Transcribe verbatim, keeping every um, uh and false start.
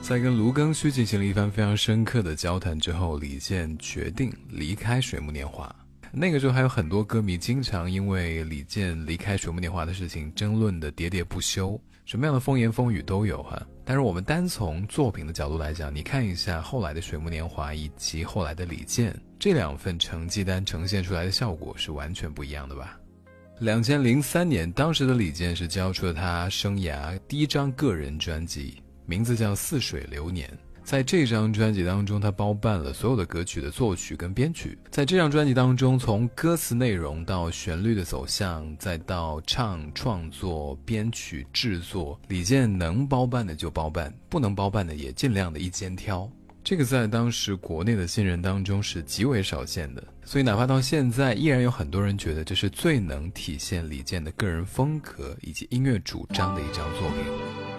在跟卢庚戌进行了一番非常深刻的交谈之后，李健决定离开水木年华。那个时候还有很多歌迷经常因为李健离开水木年华的事情争论的喋喋不休，什么样的风言风语都有哈。但是我们单从作品的角度来讲，你看一下后来的水木年华以及后来的李健，这两份成绩单呈现出来的效果是完全不一样的吧。二零零三年，当时的李健是交出了他生涯第一张个人专辑，名字叫《似水流年》。在这张专辑当中，他包办了所有的歌曲的作曲跟编曲。在这张专辑当中，从歌词内容到旋律的走向，再到唱、创作、编曲、制作，李健能包办的就包办，不能包办的也尽量的一肩挑。这个在当时国内的新人当中是极为少见的，所以哪怕到现在，依然有很多人觉得这是最能体现李健的个人风格以及音乐主张的一张作品。